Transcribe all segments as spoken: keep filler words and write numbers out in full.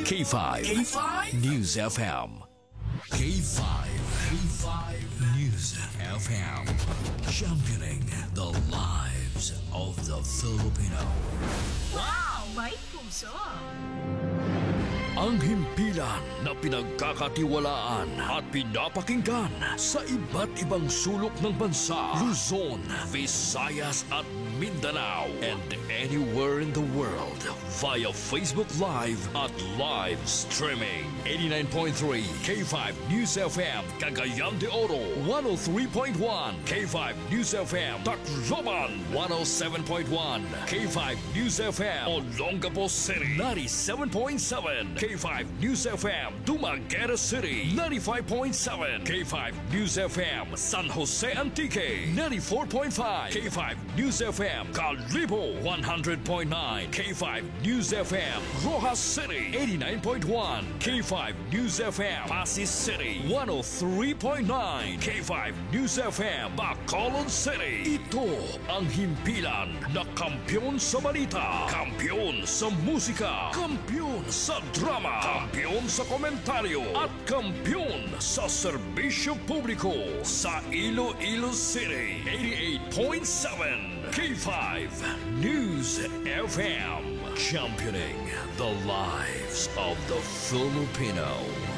K five. K five News F M. K five. K five News F M. Championing the lives of the Filipino. Wow! May puso! Ang himpilan na pinagkakatiwalaan at pinapakinggan sa iba't ibang sulok ng bansa, Luzon, Visayas at Mindanao, and anywhere in the world via Facebook Live at live streaming. eighty-nine point three K five News F M, Cagayan de Oro, one oh three point one K five News F M, Tacloban, one oh seven point one K five News F M, Olongapo City, ninety-seven point seven K five News F M, Dumaguete City, ninety-five point seven K five News F M, San Jose Antique, ninety-four point five K five News F M, Calibo, one hundred point nine K five News F M, Rojas City, eighty-nine point one K five News F M, Pasig City, one oh three point nine K five News F M, Bacolod City. Ito ang himpilan na kampyon sa balita, kampyon sa musika, kampyon sa drama, kampyon sa komentaryo at kampyon sa serbisyo publiko sa Iloilo City. eighty-eight point seven K five News F M, championing the lives of the Filipino.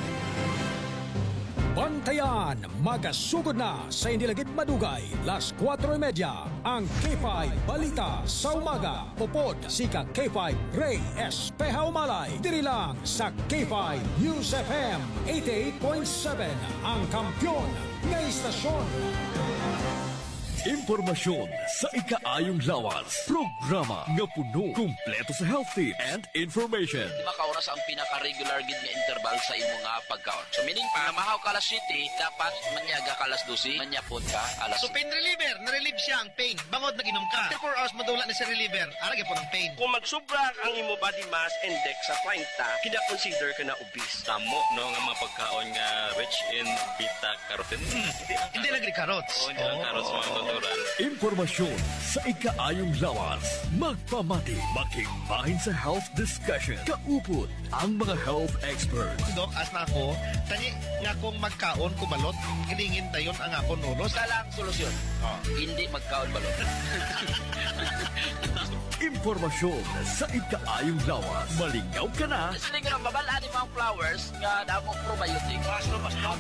Bantayan, magasugod na sa Indilagid Madugay, las kwatro y media, ang K five Balita sa Umaga. Popod si ka K five Ray Espeja Umalay. Diri lang sa K five News F M eighty-eight point seven, ang kampyon ng istasyon. Impormasyon sa ikaayong lawas. Programa nga puno, kumpleto sa health tips and information. Lima ka oras ang pinaka-regular gid nga interval sa imo nga pagkaon. So meaning pa, mahaw ka alas siyete, dapat manyaga ka alas dose, manyapod ka alas So pain reliever, na-relieve siya ang pain. Bangod nag-inom ka. After four hours madula na si reliever, arag po ng pain. Kung magsubra ang imo body mass index sa thirty, kina-consider ka na obese. Tamo, no, nga mga pagkaon nga rich in beta-carotene. Hmm. Hindi lagi carrots. Oo, hindi lang carrots, mga natural. Impormasyon sa ikaayong lawas. Magpamati, makimbahin sa health discussion. Kaupod ang mga health experts. Dok, as na ako, tani nga kung magkaon kubalot, hilingin tayon ang akon ulos. Isa lang solusyon. Oh. Hindi magkaon balot. Impormasyon sa ikaayong lawas. Malingaw ka na. Sili ka ng babalaan ni mga flowers nga damo probiotic. Basta, basta.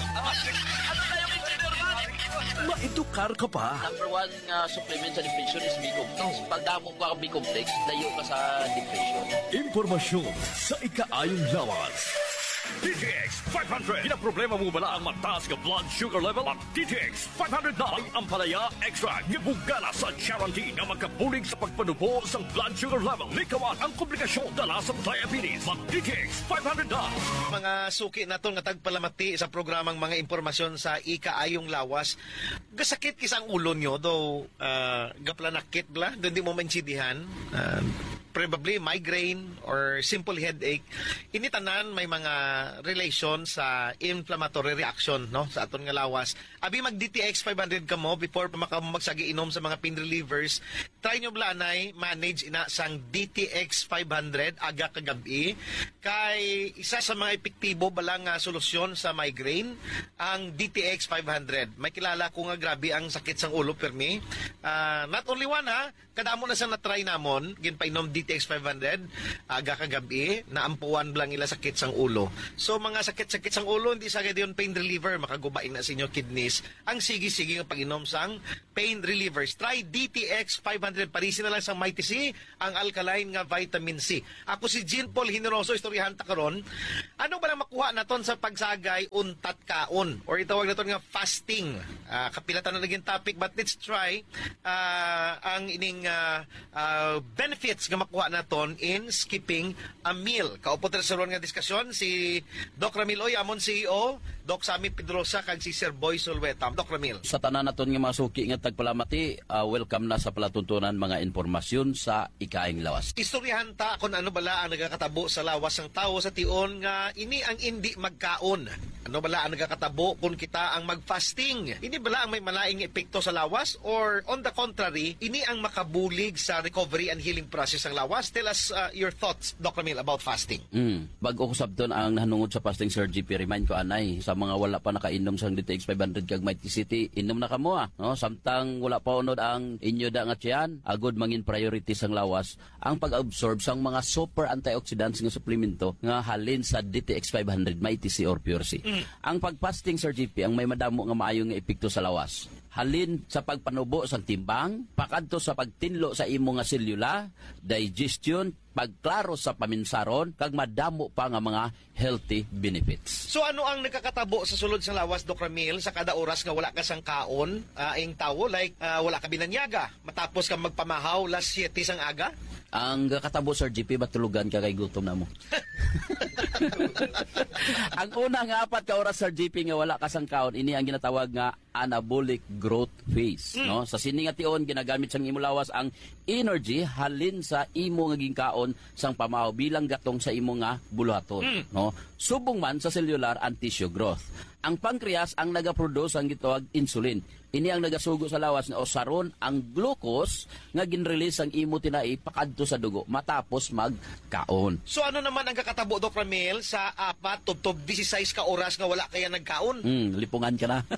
Ano tayo yung engineer man? Maedukar ka pa. Number one nga supplement sa depression is B-complex. Pag damo ka B-complex, dayo ka sa depression. Impormasyon sa ikaayong lawas. D T X five hundred. Pinaproblema mo ba na ang mataas ka blood sugar level? Ang D T X five hundred na ay ang palaya extra. Ngibugana sa guarantee na magkapulig sa pagpanubo sa blood sugar level. Likawan ang komplikasyon dala sa diabetes. Mag D T X five hundred na. Mga suki naton nga tagpalamati sa programang mga impormasyon sa ikaayong lawas. Gasakit kisang ulo nyo, though uh, gaplanakit bla, doon di mo maintindihan. Uh, probably migraine or simple headache. Initanan may mga relation sa inflammatory reaction no sa aton nga lawas. Abi mag D T X five hundred ka mo before pa makagsagi inom sa mga pain relievers. Try nyo blanay manage ina sang D T X five hundred aga kagabi kay isa sa mga epektibo balang nga solusyon sa migraine ang D T X five hundred. May kilala ko nga grabe ang sakit sang ulo permi. Uh, not only one ha, kadamo na sa na-try namon ginpainom D T X five hundred aga kagabi naampuan blang ila sakit sang ulo. So mga sakit-sakit sang ulo hindi sagad yon pain reliever makagubain na sa inyo kidneys. Ang sige-sige nga pag-inom sang pain relievers. Try D T X five hundred parisin na lang sang Mighty C ang alkaline nga vitamin C. Ako si Jean Paul Generoso istoryahan ta karon. Ano ba na makuha naton sa pagsagay untat kaon or itawag naton nga fasting. Uh, kapilatan na naging topic but let's try uh, ang ining uh, uh, benefits nga makuha naton in skipping a meal. Kaupo sa ron nga diskusyon si Doc Ramil Oy, amon C E O, Doc Sammy Pedrosa kag si Sir Boy Solweta. Doc Ramil. Sa tanan naton nga mga suki nga tagpalamati, uh, welcome na sa palatuntunan mga impormasyon sa ikaing lawas. Istoryahan ta kung ano bala ang nagakatabo sa lawas ng tao sa tion nga ini ang hindi magkaon. Ano bala ang nagakatabo kung kita ang mag-fasting? Ini bala ang may malaing epekto sa lawas or on the contrary, ini ang makabulig sa recovery and healing process ng lawas? Tell us uh, your thoughts, Doctor Mil, about fasting. Mm. Bago ko sabton ang nahanungod sa fasting, Sir G P, remind ko anay sa mga wala pa nakainom sang D T X five hundred kag Mighty City, inom na kamo ah. No? Samtang wala pa unod ang inyo da nga tiyan, agod mangin priority sang lawas ang pag-absorb sang mga super antioxidants nga suplemento nga halin sa D T X five hundred, Mighty C or Pure C. Mm. Ang pag-fasting, Sir G P, ang may madamo nga maayong nga epekto sa lawas. Halin sa pagpanubo sang timbang, pakadto sa pagtinlo sa imo nga selula, digestion, pagklaro sa paminsaron, kag madamo pa nga mga healthy benefits. So ano ang nagkakatabo sa sulod sa lawas, Doctor Mil, sa kada oras nga wala ka sang kaon, uh, ing tawo, like uh, wala ka binanyaga, matapos ka magpamahaw las siyete sang aga? Ang katabo, Sir G P, batulugan ka kay gutom na mo. Ang una nga apat ka oras, Sir G P, nga wala kasang kaon, ini ang ginatawag nga anabolic growth phase. Mm. No? Sa sini nga tion, ginagamit sang imo lawas ang energy halin sa imo nga ginkaon sang pamahaw bilang gatong sa imo nga buluhaton. Mm. No? Subong man sa cellular and tissue growth. Ang pancreas ang nagaproduce ang gitawag insulin. Ini ang nagasugo sa lawas nga osaron ang glucose nga ginrelease ang imo tinai pakadto sa dugo matapos magkaon. So ano naman ang kakatabo, Doctor Mil, sa apat tubtob disisays ka oras nga wala kaya nagkaon? Hmm, lipungan ka na.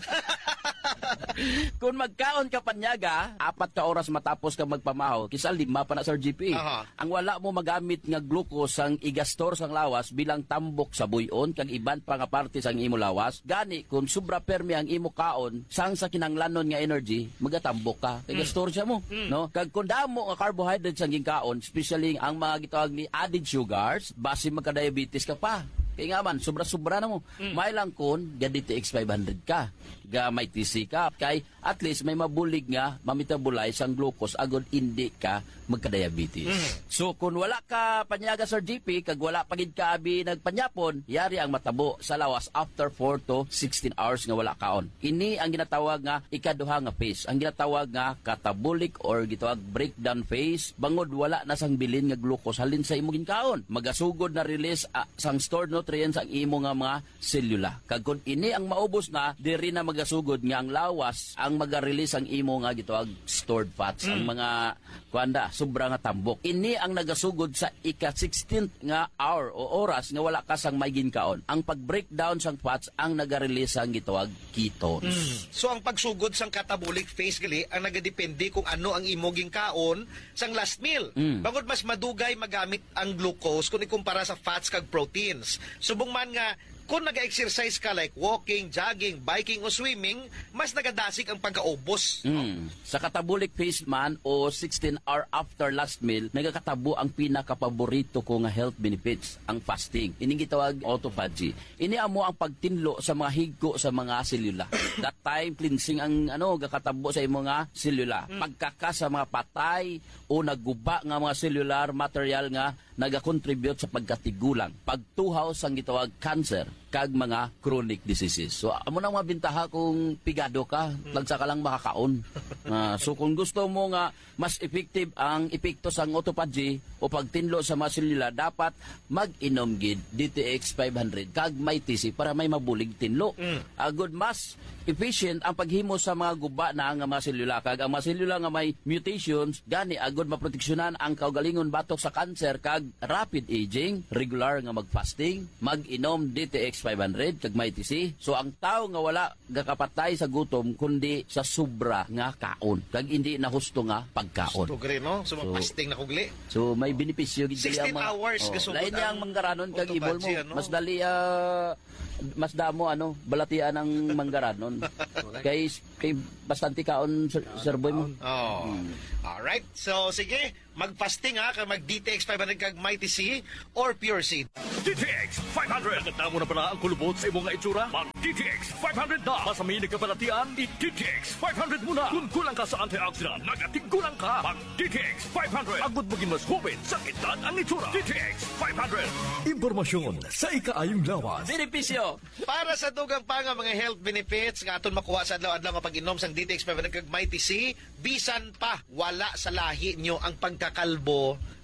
Kung magkaon ka panyaga, apat ka oras matapos ka magpamahaw, kisa lima pa na, Sir G P. Aha. Ang wala mo magamit nga glucose ang igastor sang lawas bilang tambok sa buyon kag iban pa nga parte sang imo lawas, gani kung sobra permi ang imo kaon sang sa kinanglanon nga energy, magatambok ka. Kay gastor siya mo, Mm. no? Kag kung damo nga carbohydrates ang ginkaon, especially ang mga gitawag ni added sugars, base magka-diabetes ka pa. Kaya nga man, sobra-sobra na mo. Mm. May lang kun, ga D T X five hundred ka, ga may T C ka, kay at least may mabulig nga, mamitabolize ang glucose, agod hindi ka magka-diabetes. Mm. So, kung wala ka panyaga, Sir G P, kag wala pagid ka abi nagpanyapon, yari ang matabo sa lawas after four to sixteen hours nga wala kaon. Ini ang ginatawag nga ikaduha nga phase. Ang ginatawag nga catabolic or gitawag breakdown phase, bangod wala na sang bilin nga glucose halin sa imo ginkaon. Magasugod na release uh, sang stored nutrients ang imo nga mga selula. Kag kun ini ang maubos na, diri na magasugod nga ang lawas ang maga-release ang imo nga gitawag stored fats, mm. ang mga kuanda sobra nga tambok. Ini ang nagasugod sa ika sixteenth nga hour o oras nga wala ka sang may ginkaon. Ang pag-breakdown sang fats ang naga-release ang gitawag ketones. Mm. So ang pagsugod sang catabolic phase gali ang nagadepende kung ano ang imo ginkaon sang last meal. Mm. Bangod mas madugay magamit ang glucose kung ikumpara sa fats kag proteins. Subong man nga kung nag-exercise ka like walking, jogging, biking o swimming, mas nagadasig ang pagkaubos. Mm. Sa catabolic phase man o sixteen hour after last meal, nagakatabo ang pinakapaborito ko nga health benefits, ang fasting. Ining gitawag autophagy. Ini amo ang pagtinlo sa mga higko sa mga selula. That time cleansing ang ano gakatabo sa imo nga selula. Mm. Pagkaka sa mga patay o nagguba nga mga cellular material nga nagakontribute sa pagkatigulang, pagtuhaw sang gitawag cancer kag mga chronic diseases. So amo nang mga bintaha kung pigado ka, lagsa ka lang makakaon. Uh, so kung gusto mo nga mas effective ang epekto sang autophagy o pagtinlo sa mga selula, dapat mag-inom gid D T X five hundred kag may T C para may mabulig tinlo. Mm. Agud mas efficient ang paghimo sa mga guba na nga mga selula, kag ang mga selula nga may mutations gani agud maproteksyonan ang kaugalingon batok sa cancer kag rapid aging. Regular nga mag-fasting, mag-inom D T X five hundred kag may T C. So ang tao nga wala gakapatay sa gutom kundi sa sobra nga kaon kag hindi na husto nga pagkaon. Gusto gri, no? So, So, fasting na kugli. So may benepisyo gid sixteen hours gasugod lain niya ang manggaranon kag ibol mo. autophagy, ano? Mas dali ah, mas damo ano balatian ang manggaranon. kay kay bastante kaon sir, sir boy mo. Oh. Alright. So, sige. Mag-fasting ha. Kag mag-D T X five hundred kag Mighty C or Pure C. D T X five hundred. Nagtamo na pala ang kulubot sa imong nga itsura? Mag-D T X five hundred na. Masaminig ka palatian, i-D T X five hundred muna. Kung kulang ka sa antioxidant, nagatigulang ka. Mag-D T X five hundred. Agud maging mas hubin sa kitan ang itsura. D T X five hundred. Impormasyon sa ikaayong lawas. Benepisyo. Para sa dugang pa nga mga health benefits nga aton makuha sa adlaw-adlaw nga pag-inom sang D T X five hundred kag Mighty C, bisan pa wala sa lahi nyo ang pagkakalbo,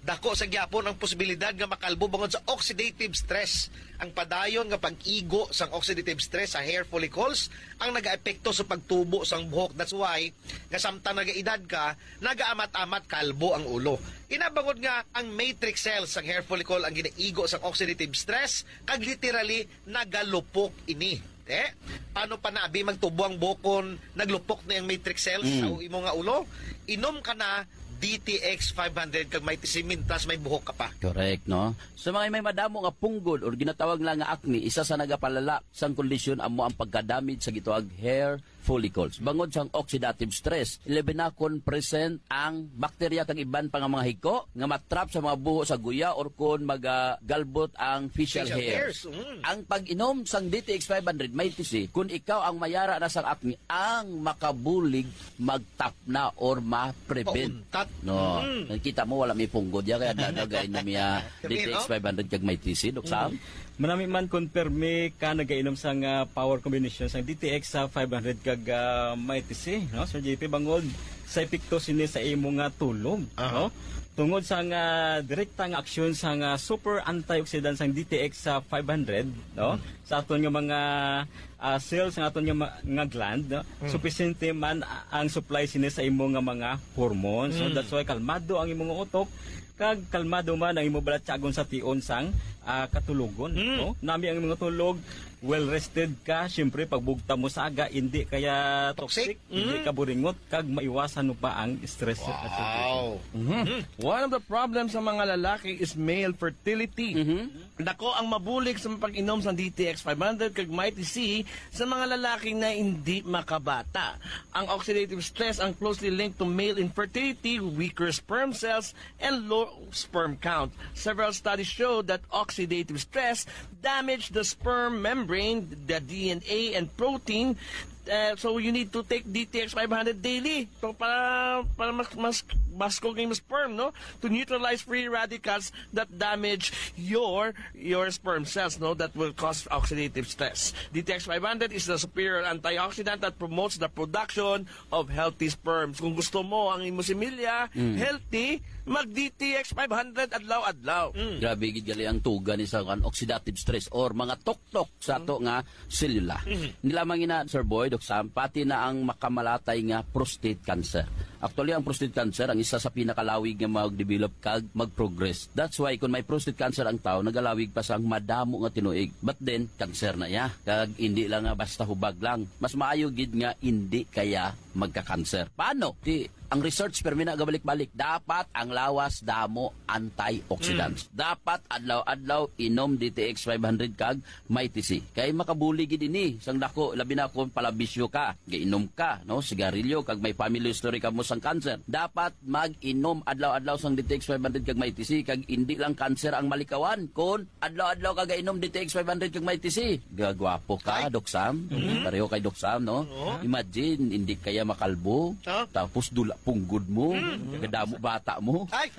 dako sa gyapon ang posibilidad nga makalbo bangod sa oxidative stress. Ang padayon nga pag-igo sang oxidative stress sa hair follicles ang nagaepekto sa pagtubo sang buhok. That's why nga samtang nagaedad ka, nagaamat-amat kalbo ang ulo. Inabangod nga ang matrix cells sang hair follicle ang ginaigo sang oxidative stress kag literally nagalupok ini. Eh, paano pa na abi magtubo ang bukon, naglupok na yung matrix cells Mm. sa imo nga ulo? Inom ka na D T X five hundred kag may tisimintas may buhok ka pa. Correct, no? Sa mga may madamo nga punggol or ginatawag lang nga acne, isa sa nagapalala sang kondisyon amo ang pagkadamage sa gituag hair follicles. Bangod sang oxidative stress, ilabi na kon present ang bakterya kag iban pa nga mga hiko nga matrap sa mga buho sa guya or kon magagalbot ang facial, Facial hairs. hairs, mm. Ang pag-inom sang D T X five hundred may tisi, kung ikaw ang mayara na sang acne, ang makabulig magtapna or ma-prevent. Pauntat. No, Mm. nakita mo wala may punggod ya kaya dadagay na miya D T X five hundred kag may tisi, Dok Sam. Manami man konperme ka nagainom sang uh, power combination sang D T X sa five hundred kag uh, may T C, no? Sir J P bangod sa epekto sini sa imo nga tulog, no? Tungod sa nga direkta nga aksyon sa nga super antioxidant sang D T X sa five hundred, no? Sa aton nga mga uh, cells nga aton nga, ma- nga gland, no? Sufficiente man a- ang supply sini sa imo nga mga hormones. So that's why kalmado ang imong utok kag kalmado man ang imo balat tiyagon sa tion sang ah, katulogon, no? Nami ang imong tulog, well rested ka, syempre pagbugta mo sa aga hindi kaya toxic, Toxic? hindi ka buringot kag maiwasan mo pa ang stress. Wow. One of the problems sa mga lalaki is male fertility. Dako ang mabulig sa pag-inom sa D T X five hundred kag Mighty C sa mga lalaki na hindi makabata. Ang oxidative stress ang closely linked to male infertility, weaker sperm cells, and low sperm count. Several studies show that oxidative stress damage the sperm membrane, the D N A, and protein. Uh, so you need to take D T X five hundred daily so para para mas mas mas cooking sperm, no, to neutralize free radicals that damage your your sperm cells, no, that will cause oxidative stress. D T X five hundred is the superior antioxidant that promotes the production of healthy sperms. Kung gusto mo ang imo similya healthy, mag D T X five hundred adlaw-adlaw. Grabe gid gali ang tuga ni sa kan oxidative stress or mga tuktok sa to nga selula. Hindi lamang ina Sir Boy, Doc Sam, pati na ang makamalatay nga prostate cancer. Actually, ang prostate cancer ang isa sa pinakalawig nga mag-develop kag mag-progress. That's why kung may prostate cancer ang tao, nagalawig pa sang madamo nga tinuig. But then, cancer na ya. Kag hindi lang nga basta hubag lang. Mas maayo gid nga hindi kaya magka-cancer. Paano? Di, ang research permina gabalik-balik, dapat ang lawas damo antioxidants. Dapat adlaw-adlaw inom D T X five hundred kag may T C. Kay makabuli gid ini sang dako labi na kung palabisyo ka, giinom ka, no, sigarilyo kag may family history ka mo sang cancer. Dapat mag-inom adlaw-adlaw sang D T X five hundred kag may T C kag hindi lang cancer ang malikawan kun adlaw-adlaw ka gainom D T X five hundred kag may T C. Gagwapo ka, Doc Sam. Pareho kay Doc Sam, no? Imagine hindi kaya makalbo, Huh? tapos dula punggod mo, kadamo bata mo. Ay.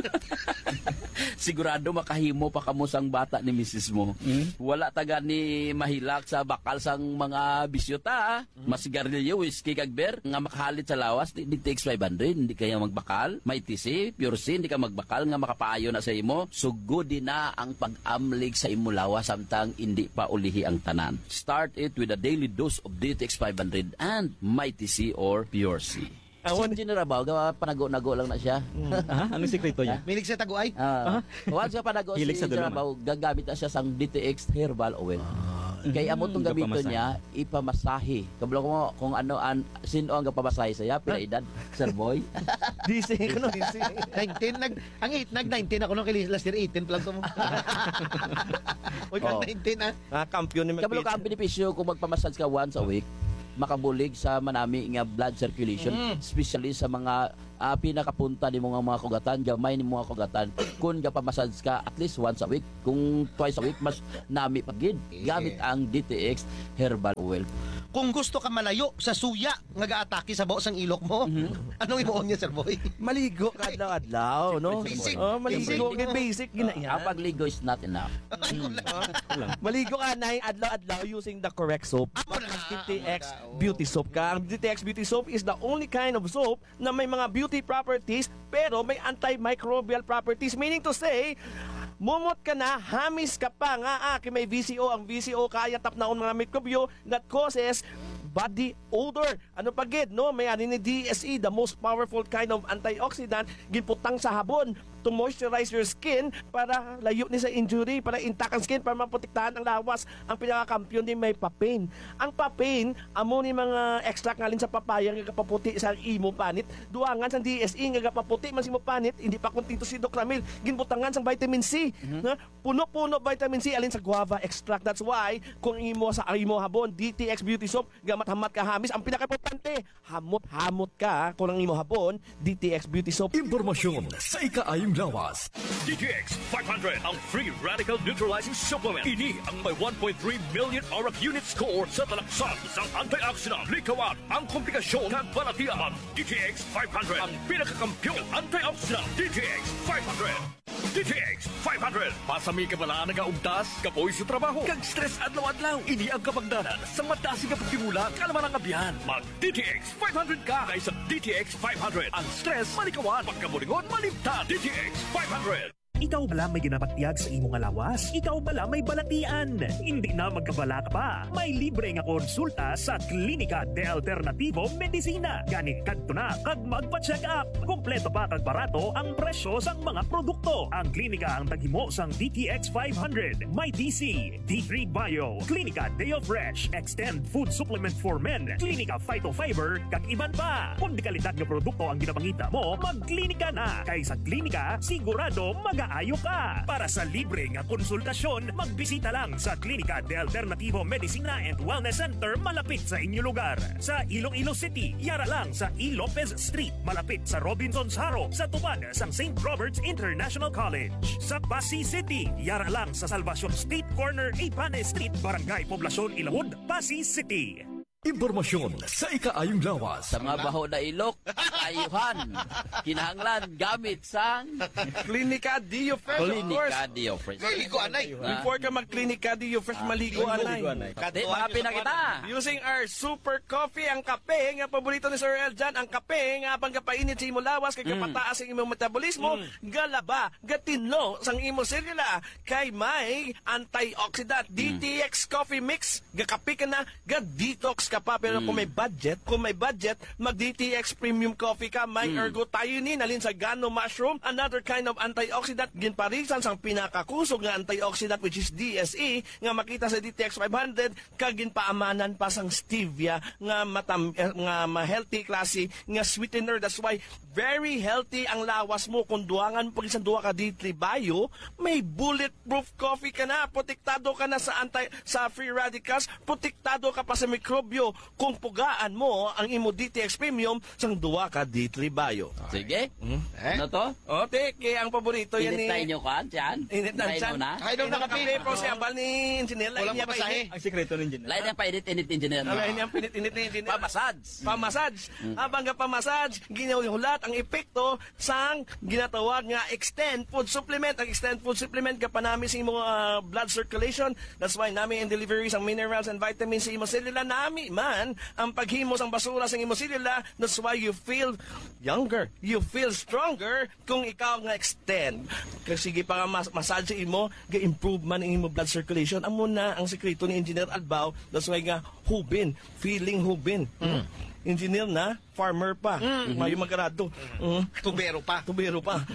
Sigurado makahimo pa kamo sang bata ni misis mo. Wala taga ni mahilak sa bakal sang mga bisyota, masigarilyo, whiskey kag beer nga makahalit sa lawas di D T X five hundred, hindi kaya magbakal. May T C, pure C, hindi ka magbakal nga makapaayo na sa imo. Sugod din na ang pag-amlig sa imo lawas samtang hindi pa ulihi ang tanan. Start it with a daily dose of D T X five hundred and may T C or pure C. Si General Bao, gawa panago-nago lang na siya. Ah, anong sekreto niya? Milig sa taguay? Ah, once ka panago si Hilig sa General dulungan. Bao, gagamit na siya sang D T X herbal oil. Kaya amo tong gamito Gapamasahe. niya, ipamasahe. Kabalo ko mo kung ano an sino ang gapamasahe saya, pila edad, Sir Boy. D C ko no. nineteen nag ang eight nag nineteen ako nung kay last year eighteen pa lang to mo. Oy, Oh. nineteen ah. Ah, kampiyon ni Kabalo ka ang benepisyo kung magpamassage ka once a week, makabulig sa manami nga blood circulation, especially sa mga ah, pinakapunta ni mga mga kugatan, gamay ni mga kugatan. Kung gapamassage ka at least once a week, kung twice a week, mas nami pagid gamit ang D T X herbal oil. kung gusto ka malayo sa suya nga gaatake sa baos ang ilok mo, anong imuon niya, Sir Boy? Maligo kadlaw-adlaw, no? Basic. Oh, maligo, Basic. basic, basic ginaya. Ang pagligo is not enough. Maligo ka na adlaw-adlaw using the correct soap. Amo na. D T X Amo na, oo. Beauty Soap ka. Ang D T X Beauty Soap is the only kind of soap na may mga beauty properties pero may antimicrobial properties. Meaning to say, mumot ka na, hamis ka pa nga, ah, kay may V C O. Ang V C O kaya tap na mga mikrobyo that causes body odor. Ano pa gid, no? May ani ni D S E, the most powerful kind of antioxidant, ginputang sa habon to moisturize your skin para layo ni sa injury, para intact ang skin, para maprotektahan ang lawas. Ang pinakakampiyon din may papain. Ang papain, amo ni mga extract ngalin sa papaya nga kapaputi sa imo panit. Duangan sa D S E nga kapaputi man si mo panit, hindi pa kontento si Doc Ramil. Ginbutangan sa vitamin C. Na puno-puno vitamin C alin sa guava extract. That's why kung imo sa imo habon, D T X Beauty Soap, gamat-hamat ka hamis, ang pinaka-importante, hamot-hamot ka kung ang imo habon, D T X Beauty Soap. Impormasyon sa ikaayong lawas. D T X five hundred, ang free radical neutralizing supplement. Ini ang may one point three million auric unit score sa talaksan isang antioxidant. Likawan ang komplikasyon ng balatian. Ang D T X five hundred, ang pinakakampyong antioxidant. D T X five hundred. D T X five hundred. Pasami ka bala nagaugtas, kapoy sa trabaho, kag stress adlaw-adlaw. Ini ang kapagdanan sa matasig ka pagtimulang kalaman ang abiyan. Mag D T X five hundred ka kaysa D T X five hundred. Ang stress malikawan, pagkamulingon malimtan. D T X five hundred. Ikaw bala may ginapatiyag sa imong alawas? Ikaw bala may balatian? Hindi na magkabala ka pa. May libre nga konsulta sa Klinika de Alternativo Medicina. Ganit kadto na kag magpa-check up. Kompleto pa kag barato ang presyo sang mga produkto. Ang klinika ang taghimo sang D T X five hundred, may D C, D three Bio, Klinika Deo Fresh, Extend Food Supplement for Men, Klinika Phytofiber, kag iban pa. Kung di kalidad nga produkto ang ginapangita mo, magklinika na. Kay sa klinika, sigurado mag-aayo ka. Para sa libre nga konsultasyon, magbisita lang sa Klinika de Alternativo Medicina and Wellness Center malapit sa inyo lugar. Sa Iloilo City, yara lang sa E. Lopez Street, malapit sa Robinson's Haro, sa tubad sang Saint Robert's International College. Sa Pasig City, yara lang sa Salvacion Street Corner, Ipane Street, Barangay Poblacion, Ilahud, Pasig City. Impormasyon sa ikaayong lawas. Sa mga baho na ilok, ayuhan, kinahanglan, gamit sang Klinika Dio Fresh, of course. Klinika Dio Fresh. Maligo, anay. Before ka mag-Klinika Dio Fresh, maligo anay. Di, makapin na kita. Using our super coffee, ang kape, nga paborito ni Sir Eljan, ang kape, nga pangkapainit sa imo lawas, kay kapataas ang imong metabolismo, galaba, gatinlo, sang imo selula, kay may antioxidant, D T X Coffee Mix, gakape ka na, ga-detox ka pa, pero kung may budget, kung may budget, mag-D T X Premium Coffee ka, may ergothioneine, alin sa gano mushroom, another kind of antioxidant, ginparisan sang pinakakusog nga antioxidant, which is D S E, nga makita sa D T X five hundred, kagin paamanan pa sang stevia, nga matam, eh, nga ma-healthy klase, nga sweetener. That's why, very healthy ang lawas mo. Kung duwangan pag isang duwa ka D three Bio, may bulletproof coffee ka na, protektado ka na sa anti, sa free radicals, protektado ka pa sa mikrobyo. Kung pugaan mo ang imo D T X Premium, sang duwa ka D three Bio. Sige. Ano to? O, te, kaya ang paborito yan ni... Init tayo nyo ka, Diyan? Init na Tayo dyan. na? Ay, daw nakape. Pero si Abal ni Engineer, Walang lain niya pa pamasahe. init. Ang sikreto ng engineer. Lain ang painit-init engineer. Lain niya ang pinit-init ni Engineer. Pamasage. Pamasage. Abang nga pamasage, ginahulat ang epekto sang ginatawag nga extend food supplement. Ang extend food supplement ka pa namin sa imong uh, blood circulation. That's why namin in delivery sang minerals and vitamins sa imong selula. Nami man ang paghimos ang basura sa imong selula. That's why you feel younger. You feel stronger kung ikaw nga extend. Kasi sige pa nga mas massage sa imo, ga-improve man ang imong blood circulation. Amo na ang sekreto ni Engineer Albao. That's why nga hubin, feeling hubin. Mm. Engineer na, farmer pa. Mm-hmm. Mayo magkarado. Mm. Tubero pa. Tubero pa.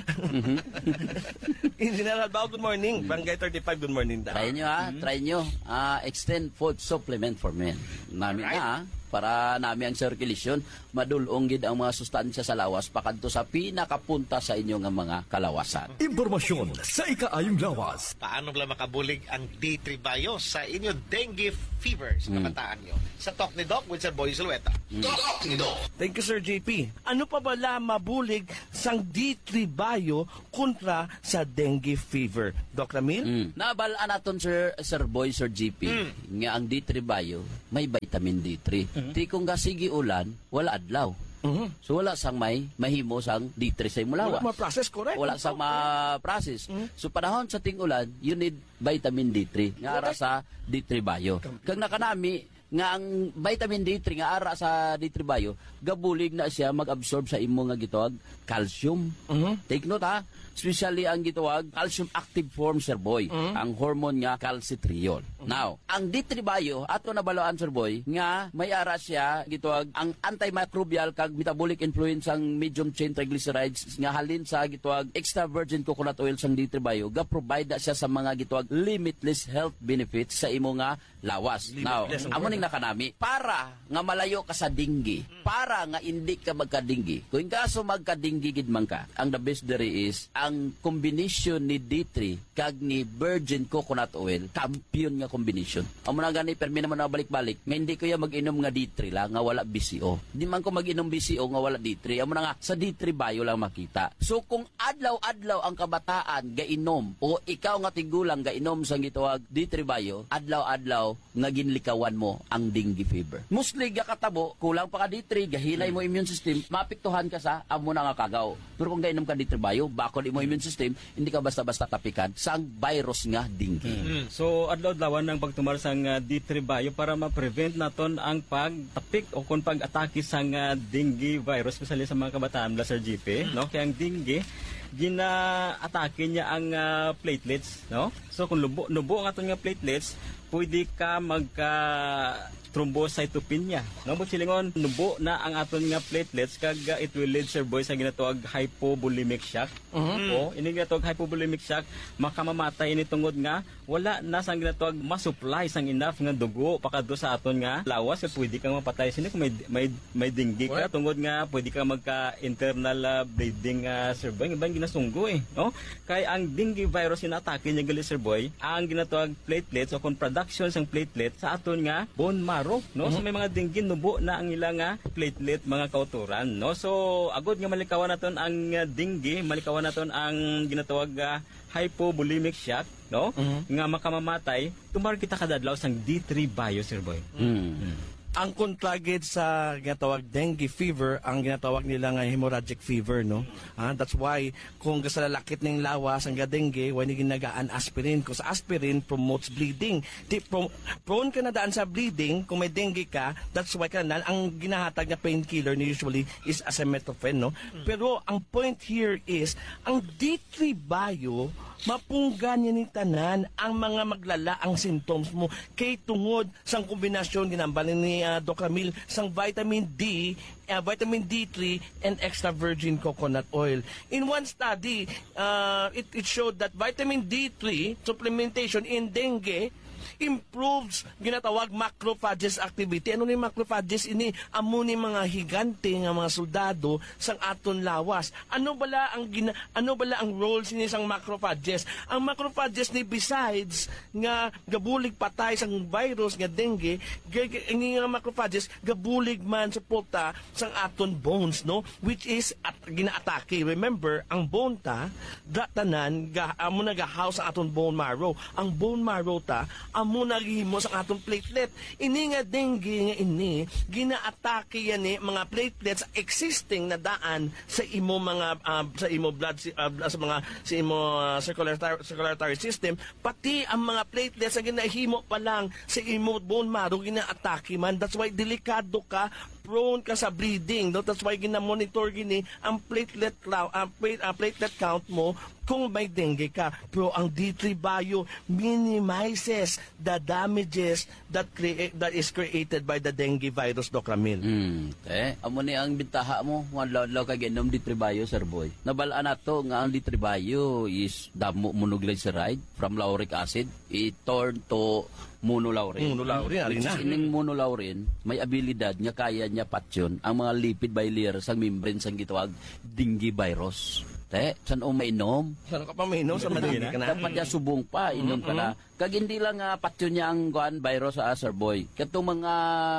Engineer Albao, good morning. Barangay thirty-five, good morning. Da. Try nyo ha, try nyo. Uh, extend food supplement for men. Namin na ha, para namin ang circulation, madulong gid ang mga sustansya sa lawas pakadto sa pinakapunta sa inyong mga kalawasan. Impormasyon sa ikaayong lawas. Paano lang makabulig ang D three Bio sa inyo dengue fever sa kabataan nyo? Sa Talk ni Doc with Sir Boy Zulueta. Talk ni Doc. Thank Thank you, Sir J P. Ano pa bala mabulig sang D three bio kontra sa dengue fever? Doc Ramil? Mm. Nabalaan naton Sir Sir Boy, Sir G P, Mm. nga ang D three bio may vitamin D three. Mm. Ti kung gasigi ulan, wala adlaw. Mm-hmm. So wala sang may mahimo sang D three sa imulawas. Wala ma-process, correct? Wala sang ma-process. So panahon sa ting-ulan, you need vitamin D three nga ara sa D three bio. Kag nakanami nga ang vitamin D three nga ara sa D three bio, gabulig na siya mag-absorb sa imo nga gitawag calcium. Mm-hmm. Take note ha, especially ang gitawag calcium active form, Sir Boy, Mm-hmm. ang hormone nga calcitriol. Mm-hmm. Now, ang D three bio ato nabaloan, Sir Boy, nga may ara siya gitawag ang antimicrobial kag metabolic influence ang medium chain triglycerides nga halin sa gitawag extra virgin coconut oil sang D three bio, ga provide na siya sa mga gitawag limitless health benefits sa imo nga lawas. Now, amo ning nakanami para nga malayo ka sa dinggi, para nga hindi ka magkadinggi. Kung kaso magkadinggi gid man ka, ang the best there is ang combination ni D three kag ni virgin coconut oil, champion nga combination. Amo na gani permi naman na balik-balik, nga hindi ko ya mag-inom nga D three lang nga wala B C O. Di man ko mag-inom B C O nga wala D three. Amo na nga sa D three bio lang makita. So kung adlaw-adlaw ang kabataan gainom o ikaw nga tigulang gainom sa gitawag D three bio, adlaw-adlaw nga ginlikawan mo ang dengue fever. Mostly gakatabo, kulang pa ka D three, gahinay mo immune system, mapiktuhan ka sa amo na nga kagaw. Pero kung gainom ka D three bio, bakod imo immune system, hindi ka basta-basta tapikan sang virus nga dengue. Mm. So adlaw-adlawan ng pagtumar sang uh, D three bio para ma-prevent naton ang pagtapik o kung pag-atake sang uh, dengue virus, especially sa mga kabataan, Sir G P, no? Kaya ang dengue gina-atake niya ang uh, platelets, no? So kung lubo nubo ang aton nga platelets, pwede ka magka thrombocytopenia. No, but silingon nubo na ang aton nga platelets kag uh, it will lead, Sir Boy, sa ginatawag hypovolemic shock. Mm-hmm. O ini ginatawag hypovolemic shock, makamamatay ini tungod nga wala na sang ginatawag masupply sang enough nga dugo pakadto sa aton nga lawas, kaya pwede kang mapatay sini kung may may, may dengue ka tungod nga pwede ka magka internal uh, bleeding, uh, Sir Boy, ibang ginasunggo eh, no? Kay ang dengue virus inatake niya gali, Sir Boy, ang ginatawag platelets o kung production sang platelet sa aton nga bone marrow, no? Mm-hmm. So may mga dengue nubo na ang ilang nga platelet, mga kauturan, no? So agod nga malikawan naton ang uh, dengue, malikawan naton ang ginatawag uh, hypovolemic shock, no? Mm-hmm. Nga makamamatay, tumar kita kadadlaw sang D three bio, Sir Boy. Mm. Ang kontragid sa ginatawag dengue fever, ang ginatawag nila nga hemorrhagic fever, no? Ah, that's why kung sa lalakit ng lawas ang dengue, why ni ginagaan aspirin. Kung sa aspirin promotes bleeding. Di, pro, prone ka na daan sa bleeding, kung may dengue ka, that's why ka na, ang ginahatag na painkiller ni usually is acetaminophen, no? Pero ang point here is, ang D three bio, mapunggan niya ni tanan ang mga maglala ang symptoms mo kay tungod sang kombinasyon ginambalin ni uh, Doc Ramil sang vitamin D, uh, vitamin D three and extra virgin coconut oil. In one study, uh, it, it showed that vitamin D three supplementation in dengue improves ginatawag macrophages activity. Ano ni macrophages? Ini amo ni mga higante nga mga soldado sang aton lawas. Ano bala ang gina, ano bala ang roles ni sang macrophages? Ang macrophages ni besides nga gabulig patay sang virus nga dengue, ini nga macrophages gabulig man suporta sang aton bones, no? Which is at ginaatake. Remember, ang bone ta datanan ga amo nagahouse sa aton bone marrow. Ang bone marrow ta amo naghimo sa atong platelet. Ini nga dengue nga ini, ginaatake yan eh, mga platelets existing na daan sa imo mga uh, sa imo blood uh, sa mga sa imo uh, circulatory, circulatory system, pati ang mga platelets na ginahimo pa lang sa imo bone marrow ginaatake man. That's why delikado ka, prone ka sa bleeding, no? That's why gina-monitor gini ang platelet uh, uh, platelet count mo kung may dengue ka. Pero ang D three bio minimizes the damages that create that is created by the dengue virus, Doc Ramil. Hmm. Eh, amo ni ang bintaha mo, mga law kay ginom D three bio, Sir Boy. Nabalaan nato nga ang D three bio is damo monoglyceride from lauric acid, it turn to monolaurin. Monolaurin, ari na. Ining monolaurin, may abilidad nga kaya niya patyon ang mga lipid bilayer sa membrane sang gitawag dengue virus. Te, san o mainom? Saan ka pa mainom sa madali ka na? Dapat niya subong pa, inom ka na. Kag hindi lang uh, patyo niya ang kuan virus sa uh, Sir Boy. Katong mga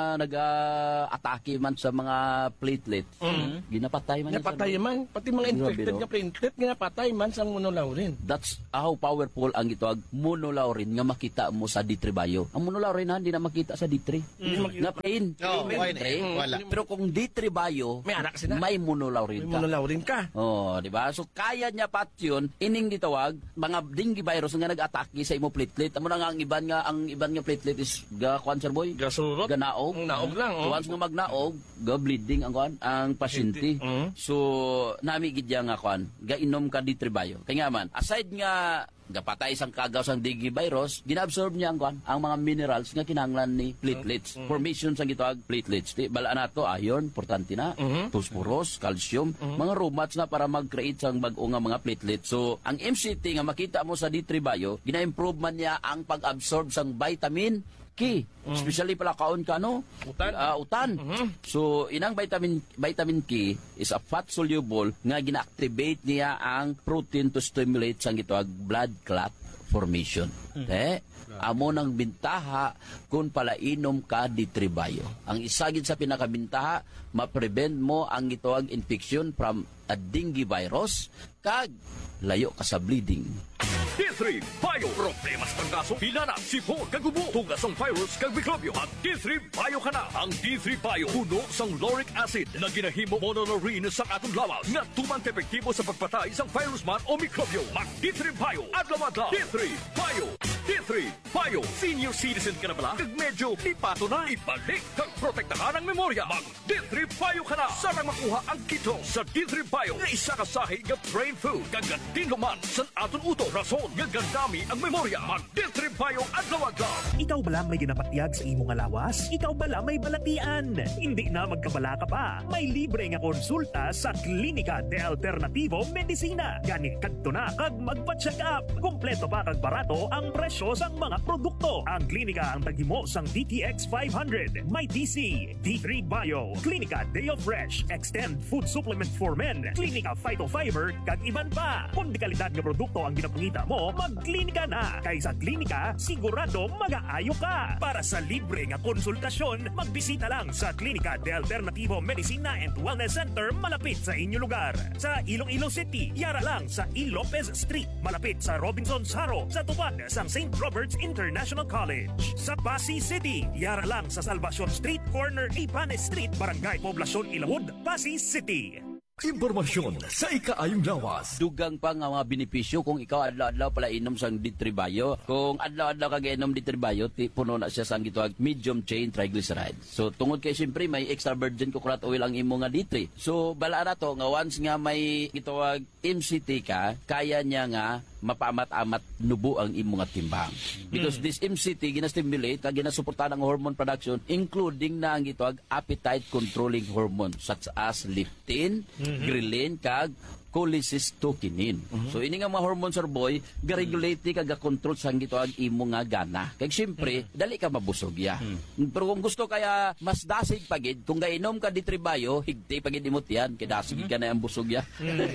nag-atake man sa mga platelets, mm. ginapatay man. Napatay man. Pati mga infected nga platelet, ginapatay man sa monolaurin. That's how powerful ang gitawag monolaurin nga makita mo sa D three Bio. Ang monolaurin ha, hindi na makita sa D three. Mm. Na plain. No, plain, plain. plain. Wala. Pero kung D three Bio, may anak sila. May monolaurin May ka. monolaurin ka. Oh, di ba? So kaya niya pat yun, ining gitawag mga dengue virus nga nag-atake sa imo platelet. Amo na nga ang iban nga ang iban nga platelet is ga kuan Sir Boy. Gasurot. Ganaog. Ang naog lang. Oh. Once nga magnaog, ga bleeding ang kuan ang pasyente. Mm. So nami gid nga kuan, ga inom ka D three Bio. Kaya nga man, aside nga gapatay sang kagaw sang dengue virus, ginabsorb niya ang kuan ang mga minerals nga kinahanglan ni platelets. Mm-hmm. Formation sang gitawag platelets. Di bala nato iron, importante na, mm-hmm. phosphorus, calcium, mm-hmm. mga romats na para mag-create sang bag-o nga mga platelets. So, ang M C T nga makita mo sa D three Bio, gina-improve man niya ang pag-absorb sang vitamin K. Mm-hmm. Especially pala kaon ka no? Utan. Uh, utan. Mm-hmm. So, inang vitamin vitamin K is a fat soluble nga gina-activate niya ang protein to stimulate sang gitawag blood clot formation. Mm-hmm. Eh, amo nang bintaha kung pala inom ka D three Bio. Ang isa gid sa pinakabintaha, ma-prevent mo ang gitawag infection from a dengue virus kag layo ka sa bleeding. D three Bio. Problema sa panggaso, hinana, sipon, kagubo, tugas ang virus, kag mikrobyo. At D three Bio ka na. Ang D three Bio, puno sang lauric acid na ginahimo monolaurin sa atong lawas nga tuman epektibo sa pagpatay sang virus man o mikrobyo. Mag D three Bio. Adlaw-adlaw. D three Bio. D three Bio. Senior citizen ka na bala? Kag medyo lipato na. Ibalik kag protektahan ang memorya. Mag D three Bio ka na. Sarang makuha ang kito sa D three Bio nga isa ka sahi nga brain food. Kagatin luman sa aton uto. Rason nga gandami ang memorya. Mag D three Bio adlaw-adlaw. Ikaw bala may ginapatyag sa imong lawas? Ikaw bala may balatian? Hindi na magkabala ka pa. May libre nga konsulta sa Klinika de Alternativo Medicina. Ganit kadto na kag magpa-check up. Kompleto pa kag barato ang presyo sang mga produkto. Ang klinika ang tagimo sang D T X five hundred, may T C, D three Bio, Klinika Deo Fresh, Extend Food Supplement for Men, Klinika Phytofiber, kag iban pa. Kung di kalidad nga produkto ang ginapangita mo, magklinika na. Kay sa klinika, sigurado mag-aayo ka. Para sa libre nga konsultasyon, magbisita lang sa Klinika de Alternativo Medicina and Wellness Center malapit sa inyo lugar. Sa Iloilo City, yara lang sa E. Lopez Street, malapit sa Robinson's Haro, sa tupad sang Saint Robert's International College. Sa Pasig City, yara lang sa Salvacion Street, corner Ipanes Street, Barangay Poblacion Ilawod, Pasig City. Impormasyon sa ikaayong lawas. Dugang pa nga mga benepisyo kung ikaw adlaw-adlaw pala inom sang D three Bio. Kung adlaw-adlaw ka inom D three Bio, ti puno na siya sang gitawag medium chain triglycerides. So tungod kay siyempre may extra virgin coconut oil ang imo nga D three. So bala na to nga once nga may gitawag M C T ka, kaya niya nga mapaamat-amat nubo ang imo nga timbang. Because mm. this M C T gina-stimulate kag ginasuportahan ang hormone production including na ang gitawag appetite controlling hormone such as leptin, mm-hmm. ghrelin kag cholecystokinin. Mm-hmm. So ini nga mga hormones Sir Boy, ga-regulate kag ga-control sa gitawag imo nga gana. Kag syempre, mm-hmm. dali ka mabusog ya. Mm-hmm. Pero kung gusto kaya mas dasig pagid, kung gainom ka D three Bio, higti pagid imot yan, kay dasig mm-hmm. ka na ang busog ya. Mm-hmm.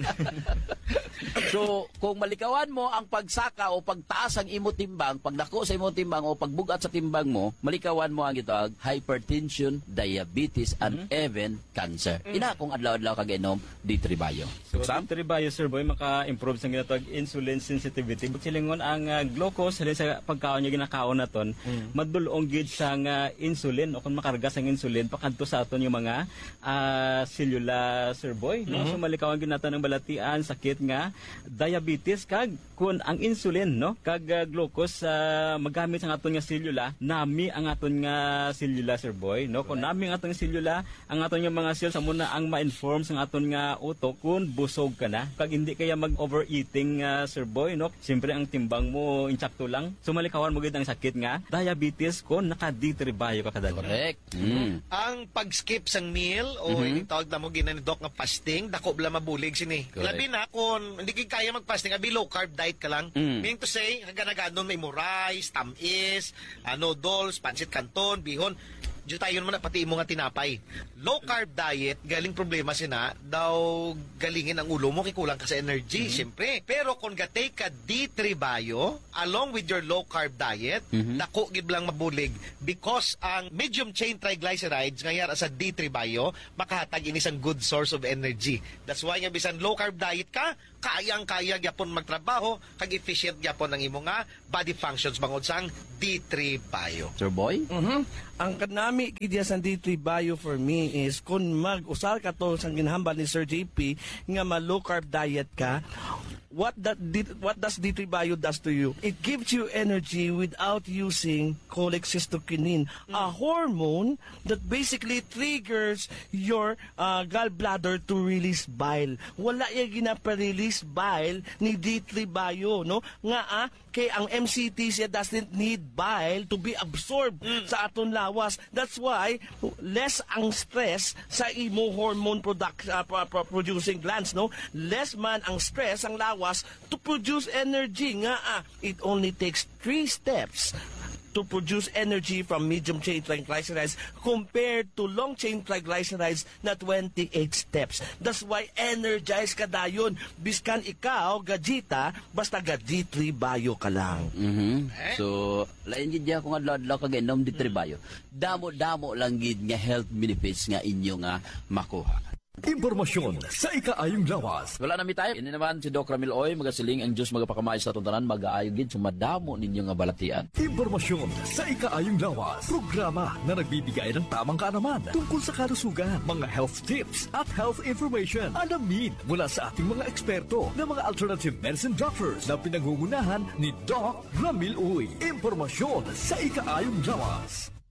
So, kung malikawan mo ang pagsaka o pagtaas ang imo timbang, pagdako sa imo timbang o pagbugat sa timbang mo, malikawan mo ang gitawag hypertension, diabetes, and mm-hmm. even cancer. Mm-hmm. Ina kung adlaw-adlaw ka gainom D three Bio. So, D three Bio, Sir Boy, maka-improve sa ginatawag insulin sensitivity. But silingon ang uh, glucose, halin sa pagkaon niya ginakaon naton, mm. madulong gid sa uh, insulin o kung makarga sa insulin, pakadto sa aton yung mga uh, cellula, Sir Boy. No? Mm-hmm. So malikawan gid naton ang balatian, sakit nga, diabetes, kag kun ang insulin, no? Kag uh, glucose, uh, magamit sa aton nga cellula, nami ang aton nga cellula, Sir Boy. No? Kung nami ang aton nga cellula, ang aton nga mga cells, amo na ang ma-inform sa aton nga utok kung busog ka na. Pag hindi kaya mag-overeating, uh, Sir Boy, no? Siyempre ang timbang mo insakto lang. So malikawan mo gid ang sakit nga diabetes kung naka D three Bio ka kadali. Correct. Mm. Ang pag-skip sang meal o mm-hmm. tawag na mo ginanidok nga fasting, dako bala mabulig sini. Labi na kung hindi ka kaya mag-fasting, abi low carb diet ka lang. Mm. Meaning to say, haganagadon may mo rice, tamis, uh, noodles, pancit canton, bihon. Diyo tayo naman na pati imo nga tinapay. Low carb diet, galing problema sina, daw galingin ang ulo mo, kikulang ka sa energy, Mm-hmm. siyempre. Pero kung gatay ka D three Bio, along with your low carb diet, Mm-hmm. dako gid lang mabulig because ang medium chain triglycerides ngayar sa D three Bio, makahatag ini sang good source of energy. That's why nga bisan low carb diet ka, kayang-kaya gyapon magtrabaho, kag efficient gyapon ang imo nga body functions bangod sang D three Bio. Sir Boy? Mhm. Ang kanami kidya sa D three Bio for me is kung mag-usal ka to sa ginhambal ni Sir J P nga ma low carb diet ka, what that D- what does D three Bio does to you? It gives you energy without using cholecystokinin, a hormone that basically triggers your uh, gallbladder to release bile. Wala yung ginapa-release bile ni D three Bio, no? Nga ah, kay ang M C T siya doesn't need bile to be absorbed sa aton lawas. That's why less ang stress sa imo hormone product uh, pro- pro- producing glands, no? Less man ang stress ang lawas to produce energy. Nga ah, it only takes three steps to produce energy from medium chain triglycerides compared to long chain triglycerides na twenty-eight steps. That's why energized ka dayon. Biskan ikaw, gajita, basta ga D three Bio ka lang. Mhm. So, lain gid ya kung adlaw-adlaw kag inom di tribayo. Damo-damo lang gid nga health benefits nga inyo nga makuha. Impormasyon sa ikaayong lawas. Wala na mi tayo. Ini naman si Doc Ramil Oy, magasiling ang Diyos magapakamay sa tuntanan, mag-aayo gid sumadamo ninyo nga balatian. Impormasyon sa ikaayong lawas. Programa na nagbibigay ng tamang kaalaman tungkol sa kalusugan, mga health tips at health information. Alamin mula sa ating mga eksperto na mga alternative medicine doctors na pinangungunahan ni Doc Ramil Oy. Impormasyon sa ikaayong lawas.